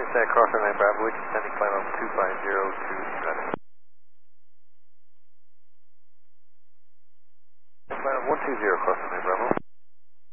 Stand cross runway Bravo, we're descending climb up 250 to United. Climb up 120 cross runway Bravo.